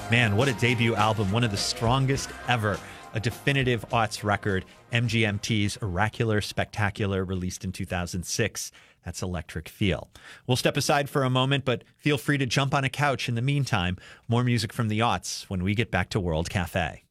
Man, what a debut album. One of the strongest ever. A definitive aughts record. MGMT's Oracular Spectacular, released in 2006. That's Electric Feel. We'll step aside for a moment, but feel free to jump on a couch in the meantime. More music from the aughts when we get back to World Cafe.